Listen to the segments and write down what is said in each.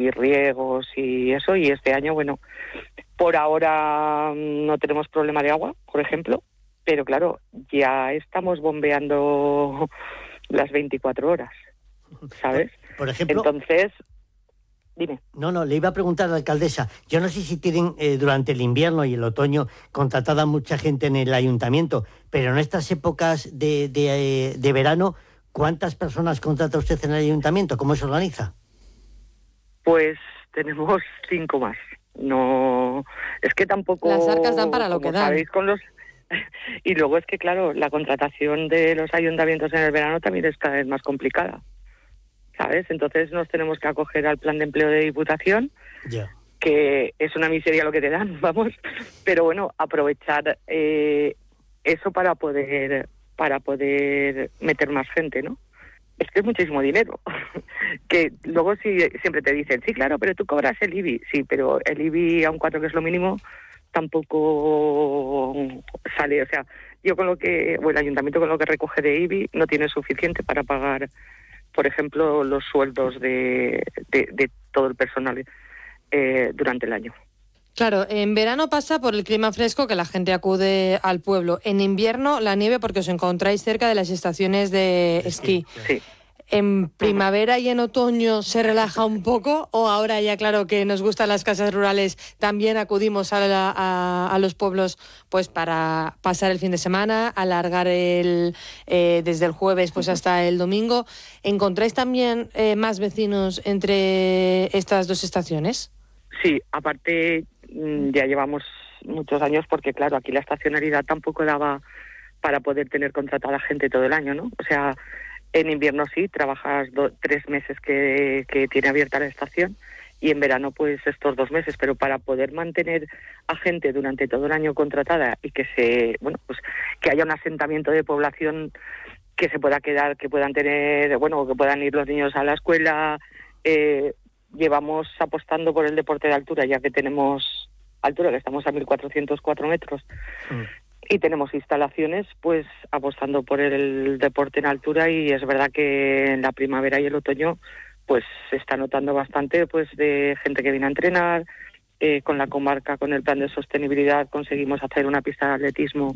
subir riegos y eso, y este año, bueno, por ahora no tenemos problema de agua, por ejemplo, pero claro, ya estamos bombeando las 24 horas, ¿sabes? Por ejemplo... Entonces, dime. No, le iba a preguntar a la alcaldesa, yo no sé si tienen durante el invierno y el otoño contratada mucha gente en el ayuntamiento, pero en estas épocas de verano, ¿cuántas personas contrata usted en el ayuntamiento? ¿Cómo se organiza? Pues tenemos 5 más. No, es que tampoco... Las arcas dan para lo que dan. Sabéis, con los... Y luego es que, claro, la contratación de los ayuntamientos en el verano también es cada vez más complicada, ¿sabes? Entonces nos tenemos que acoger al plan de empleo de Diputación, que es una miseria lo que te dan, vamos. Pero bueno, aprovechar eso para poder meter más gente, ¿no? Es que es muchísimo dinero, que luego sí, siempre te dicen, sí, claro, pero tú cobras el IBI. Sí, pero el IBI, aun cuando que es lo mínimo, tampoco sale. O sea, yo con lo que, o el ayuntamiento con lo que recoge de IBI no tiene suficiente para pagar, por ejemplo, los sueldos de todo el personal durante el año. Claro, en verano pasa por el clima fresco que la gente acude al pueblo. En invierno la nieve porque os encontráis cerca de las estaciones de esquí. Sí. ¿En primavera y en otoño se relaja un poco o ahora ya claro que nos gustan las casas rurales también acudimos a los pueblos pues para pasar el fin de semana, alargar desde el jueves pues hasta el domingo? ¿Encontráis también más vecinos entre estas dos estaciones? Sí, aparte ya llevamos muchos años porque claro, aquí la estacionalidad tampoco daba para poder tener contratada gente todo el año, ¿no? O sea, en invierno sí, trabajas 3 meses que tiene abierta la estación y en verano pues estos 2 meses, pero para poder mantener a gente durante todo el año contratada y que que haya un asentamiento de población que se pueda quedar, que puedan tener, que puedan ir los niños a la escuela, llevamos apostando por el deporte de altura, ya que tenemos altura, que estamos a 1.404 metros. Y tenemos instalaciones, pues apostando por el deporte en altura, y es verdad que en la primavera y el otoño pues se está notando bastante pues de gente que viene a entrenar. Con la comarca, con el plan de sostenibilidad, conseguimos hacer una pista de atletismo,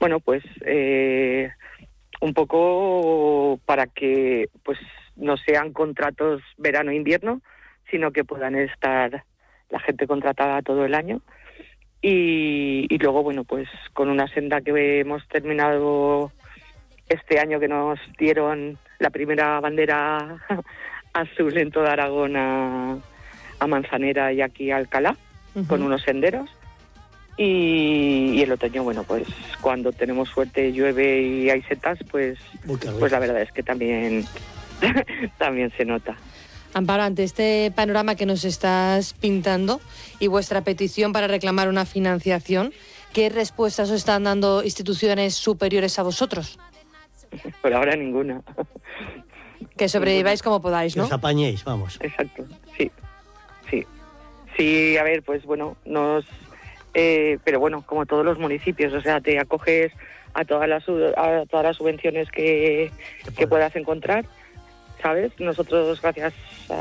un poco para que pues no sean contratos verano-invierno, sino que puedan estar la gente contratada todo el año. Y luego, pues con una senda que hemos terminado este año, que nos dieron la primera bandera azul en toda Aragón a Manzanera y aquí a Alcalá, con unos senderos. Y el otoño, pues cuando tenemos suerte, llueve y hay setas, pues la verdad es que también se nota. Amparo, ante este panorama que nos estás pintando y vuestra petición para reclamar una financiación, ¿qué respuestas os están dando instituciones superiores a vosotros? Por ahora ninguna. Que sobreviváis como podáis, ¿no? Que os apañéis, vamos. Exacto, sí. Sí, a ver, pero como todos los municipios, o sea, te acoges a todas las subvenciones que puedas encontrar, ¿sabes? Nosotros, gracias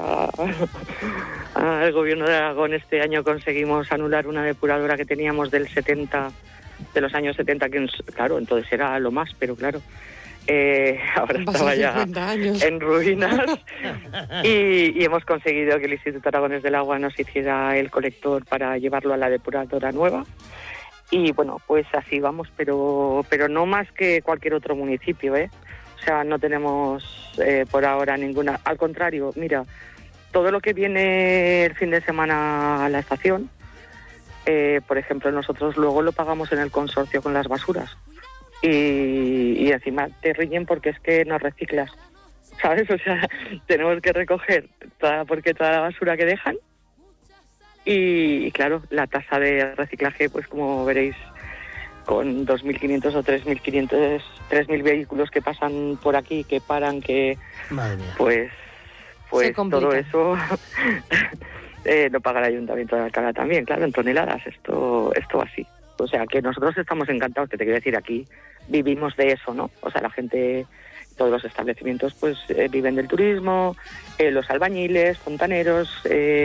al gobierno de Aragón, este año conseguimos anular una depuradora que teníamos de los años 70, que claro, entonces era lo más, pero claro, ahora estaba ya en ruinas. y hemos conseguido que el Instituto Aragonés del Agua nos hiciera el colector para llevarlo a la depuradora nueva. Y pues así vamos, pero no más que cualquier otro municipio, ¿eh? O sea, no tenemos por ahora ninguna. Al contrario, mira, todo lo que viene el fin de semana a la estación, por ejemplo, nosotros luego lo pagamos en el consorcio con las basuras. Y encima te riñen porque es que no reciclas, ¿sabes? O sea, tenemos que recoger toda la basura que dejan. Y claro, la tasa de reciclaje, pues como veréis, con 2.500 o 3.000 vehículos que pasan por aquí, que paran, que Madre mía. pues todo eso lo paga el Ayuntamiento de Alcalá también, claro, en toneladas, esto así. O sea, que nosotros estamos encantados, que te quiero decir, aquí vivimos de eso, ¿no? O sea, la gente, todos los establecimientos, pues viven del turismo, los albañiles, fontaneros,